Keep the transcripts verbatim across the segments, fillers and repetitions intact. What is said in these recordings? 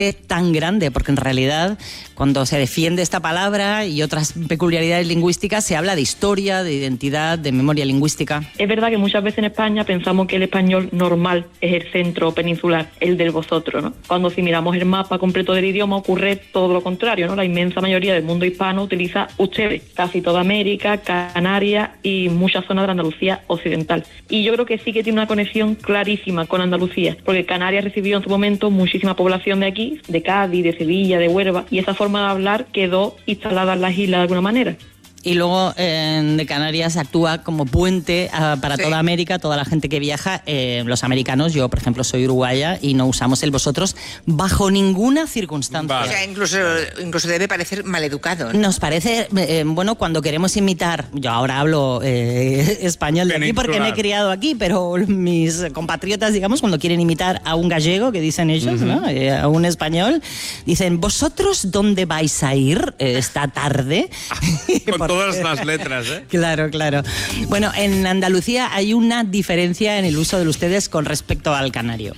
tan grande, porque en realidad cuando se defiende esta palabra y otras peculiaridades lingüísticas se habla de historia, de identidad, de memoria lingüística. Es verdad que muchas veces en España pensamos que el español normal es el centro peninsular, el del vosotros, ¿no? Cuando si miramos el mapa completo del idioma ocurre todo lo contrario, ¿no? La inmensa mayoría del mundo hispano utiliza ustedes, casi toda América, Canarias y muchas zonas de la Andalucía occidental. Y yo creo que sí que tiene una conexión clarísima con Andalucía, porque Canarias recibió en su momento muchísima población de aquí, de Cádiz, de Sevilla, de Huelva, y esa forma de hablar quedó instalada en las islas de alguna manera. Y luego eh, de Canarias actúa como puente uh, para sí. toda América, toda la gente que viaja. Eh, los americanos, yo por ejemplo soy uruguaya y no usamos el vosotros bajo ninguna circunstancia. Vale. O sea, incluso, incluso debe parecer maleducado, ¿no? Nos parece, eh, bueno, cuando queremos imitar, yo ahora hablo eh, español de aquí porque me he criado aquí, pero mis compatriotas, digamos, cuando quieren imitar a un gallego, que dicen ellos, uh-huh. ¿no? eh, a un español, dicen, ¿vosotros dónde vais a ir eh, esta tarde? Con todas las letras, ¿eh? Claro, claro. Bueno, en Andalucía hay una diferencia en el uso de ustedes con respecto al canario.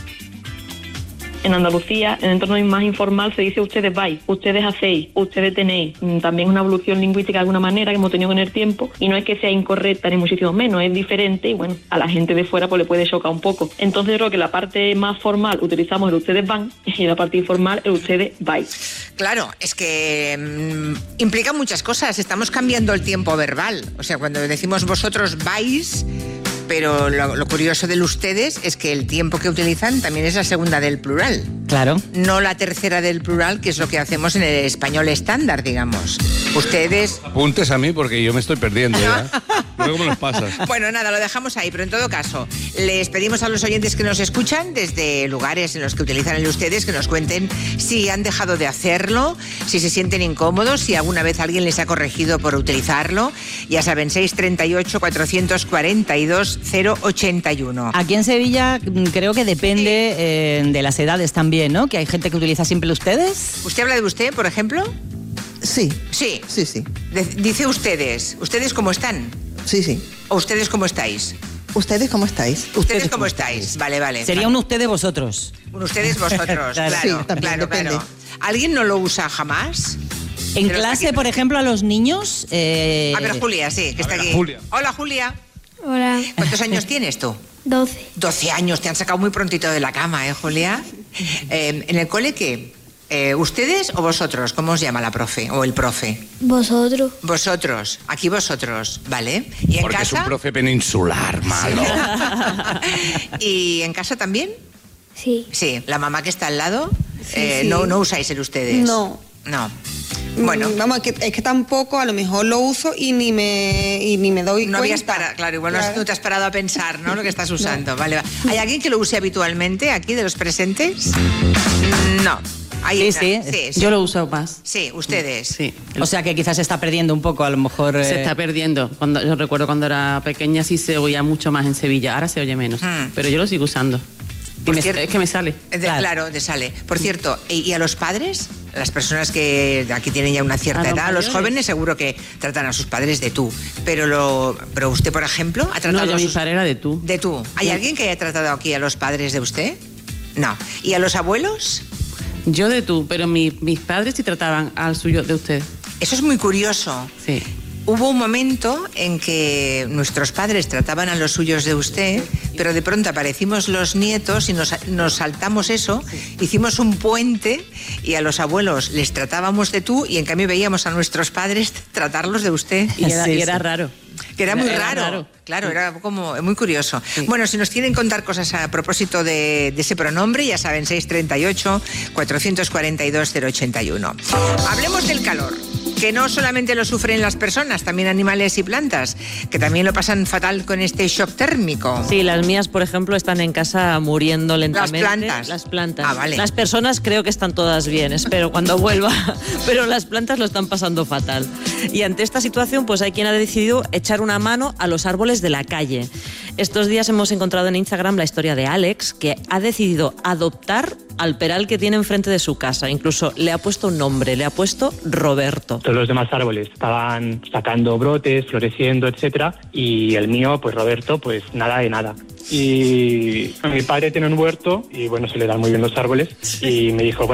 En Andalucía, en el entorno más informal, se dice ustedes vais, ustedes hacéis, ustedes tenéis. También es una evolución lingüística de alguna manera que hemos tenido con el tiempo, y no es que sea incorrecta ni muchísimo menos, es diferente y bueno, a la gente de fuera pues le puede chocar un poco. Entonces yo creo que la parte más formal utilizamos el ustedes van y la parte informal el ustedes vais. Claro, es que mmm, implica muchas cosas, estamos cambiando el tiempo verbal. O sea, cuando decimos vosotros vais, pero lo, lo curioso del ustedes es que el tiempo que utilizan también es la segunda del plural. Claro. No la tercera del plural, que es lo que hacemos en el español estándar, digamos. Ustedes... Apuntes a mí porque yo me estoy perdiendo ya. Luego me los pasas. Bueno, nada, lo dejamos ahí, pero en todo caso, les pedimos a los oyentes que nos escuchan desde lugares en los que utilizan el ustedes que nos cuenten si han dejado de hacerlo, si se sienten incómodos, si alguna vez alguien les ha corregido por utilizarlo. Ya saben, seis treinta y ocho, cuatrocientos cuarenta y dos, cero ochenta y uno. Aquí en Sevilla creo que depende eh, de las edades también, ¿no? Que hay gente que utiliza siempre ustedes. ¿Usted habla de usted, por ejemplo? Sí. Sí. Sí, sí. De- dice ustedes. ¿Ustedes cómo están? Sí, sí. ¿O ustedes cómo estáis? ¿Ustedes cómo estáis? ¿Ustedes cómo estáis? Vale, vale. Sería un ustedes vosotros. Un ustedes vosotros, claro, Sí, también claro, depende. claro. ¿Alguien no lo usa jamás? En Pero clase, está aquí- por ejemplo, a los niños... Eh... A ver, Julia, sí, que está ver, aquí. Julia. Hola, Julia. Hola, ¿Cuántos años tienes tú? doce. doce años, te han sacado muy prontito de la cama, ¿eh, Julia? Eh, ¿En el cole qué? Eh, ¿Ustedes o vosotros? ¿Cómo os llama la profe o el profe? Vosotros. Vosotros, aquí vosotros, ¿vale? ¿Y en Porque casa? es un profe peninsular, malo. ¿Y en casa también? Sí. Sí, la mamá que está al lado, Sí, eh, sí. No, no usáis el ustedes. No. No. Bueno, Mm, Vamos, que, es que tampoco, a lo mejor lo uso y ni me, y ni me doy no cuenta. habías parado, claro, igual no has- Claro. no te has parado a pensar, ¿no? Lo que estás usando. Vale, va. ¿Hay alguien que lo use habitualmente aquí de los presentes? No. Hay- Sí, sí. sí, sí. Yo lo uso más. Sí, ustedes. Sí. O sea que quizás se está perdiendo un poco, a lo mejor... Se eh, está perdiendo. Cuando, yo recuerdo cuando era pequeña sí se oía mucho más en Sevilla. Ahora se oye menos. Hmm. Pero yo lo sigo usando. Y Por me- cierto- es que me sale. De- Claro. claro. te sale. Por cierto, ¿y, y a los padres? Las personas que aquí tienen ya una cierta ¿A los edad, los mayores? jóvenes seguro que tratan a sus padres de tú. Pero lo, pero usted, por ejemplo, ha tratado No, yo a mi sus... padre era de tú. De tú. ¿Hay Sí. alguien que haya tratado aquí a los padres de usted? No. ¿Y a los abuelos? Yo de tú, pero mi- mis padres sí trataban al suyo de usted. Eso es muy curioso. Sí. Hubo un momento en que nuestros padres trataban a los suyos de usted, pero de pronto aparecimos los nietos y nos, nos saltamos eso, hicimos un puente y a los abuelos les tratábamos de tú y en cambio veíamos a nuestros padres tratarlos de usted. Y era, Sí, y era sí. raro. Que era muy Era raro. raro. Claro, era como muy curioso. Sí. Bueno, si nos quieren contar cosas a propósito de, de ese pronombre, ya saben, seis treinta y ocho, cuatrocientos cuarenta y dos, cero ochenta y uno. Hablemos del calor, que no solamente lo sufren las personas, también animales y plantas, que también lo pasan fatal con este shock térmico. Sí, las mías, por ejemplo, están en casa muriendo lentamente. Las plantas. Las plantas. Ah, vale. Las personas creo que están todas bien, espero cuando vuelva, pero las plantas lo están pasando fatal. Y ante esta situación, pues hay quien ha decidido echar una mano a los árboles de la calle. Estos días hemos encontrado en Instagram la historia de Alex, que ha decidido adoptar al peral que tiene enfrente de su casa. Incluso le ha puesto un nombre, le ha puesto Roberto. Todos los demás árboles estaban sacando brotes, floreciendo, etcétera, y el mío, pues Roberto, pues nada de nada. Y mi padre tiene un huerto y bueno, se le dan muy bien los árboles y me dijo,